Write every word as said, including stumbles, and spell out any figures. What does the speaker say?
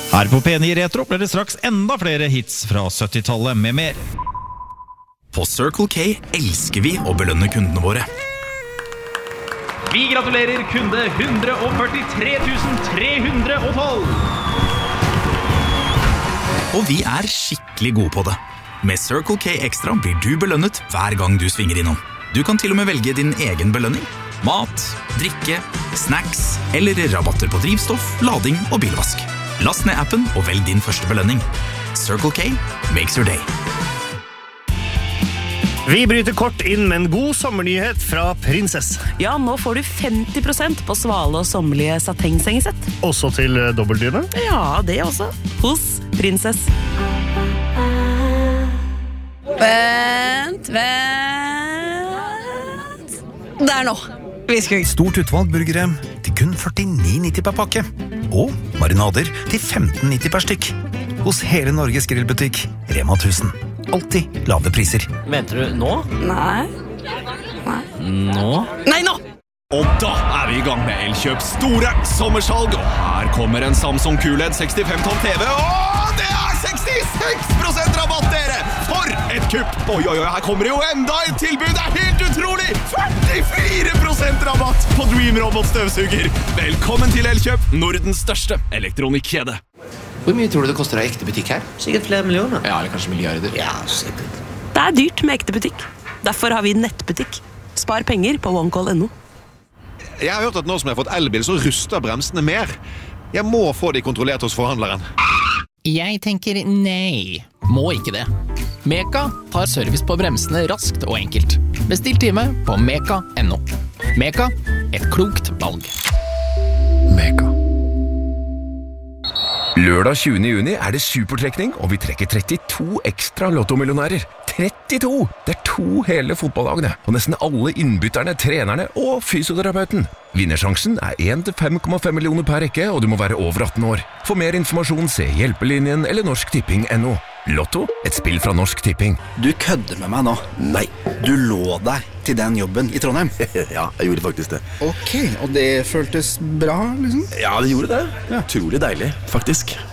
Her på P ni Retro blir det straks enda flere hits fra syttitallet med mer. På Circle K elsker vi å belønne kundene våre. Vi gratulerer kunde one hundred forty-three thousand three hundred twelve. Og vi er skikkelig gode på det. Med Circle K Extra blir du belønnet hver gang du svinger innom. Du kan til og med velge din egen belønning. Mat, drikke, snacks eller rabatter på drivstoff, lading og bilvask. Last ned appen og velg din første belønning. Circle K makes your day. Vi bryter kort inn med en god sommernyhet fra Prinsess. Ja, nå får du femti prosent på svale og sommerlige satengsengesett. Også til dobbeltdyne? Ja, det også. Hos Prinsess. Vent, vent. Der nå. Viskung. Stort utvalg burgere til kun førtini nitti per pakke. Og marinader til femten nitti per stykk. Hos hele Norges grillbutikk, Rema tusen. Alltid lave priser. Mente du nå? Nei. Nei. Nå? Nei, nå! Og da er vi i gang med Elkjøps store sommersalg. Og her kommer en Samsung Q L E D sixty-five tom T V. Og det er sekstiseks prosent rabatt, dere! For et kupp! Oi, oi, oi, her kommer det jo enda et tilbud. Det er helt utrolig! førtifire prosent rabatt på Dream Robot støvsuger. Velkommen til Elkjøp, Nordens største elektronikkjede. Hvor mye tror du det koster å ha ekte butikk her? Sikkert flere millioner. Ja, eller kanskje milliarder. Ja, sikkert. Det er dyrt med ekte butikk. Derfor har vi nettbutikk. Spar penger på OneCall punktum no. Jeg har hørt at nå som jeg har fått elbil, så ruster bremsene mer. Jeg må få de kontrollert hos forhandleren. Jeg tenker nei. Må ikke det. Meka tar service på bremsene raskt og enkelt. Bestill time på meka punktum no. Meka, et klokt valg. Meka. Lørdag tjuende juni er det supertrekning, og vi trekker trettito ekstra lottomillionærer. trettito! Det er to hele fotballagene, og nesten alle innbytterne, trenerne og fysioterapeuten. Vinnersjansen er one til fem komma fem millioner per rekke, og du må være over atten år. For mer informasjon, se Hjelpelinjen eller Norsk Tipping punktum no. Lotto, et spill fra Norsk Tipping. Du kødder med meg nå. Nei. Du lå deg til den jobben i Trondheim. Ja, jeg gjorde faktisk det. Ok, og det føltes bra, liksom? Ja, det gjorde det. Ja. Utrolig deilig, faktisk.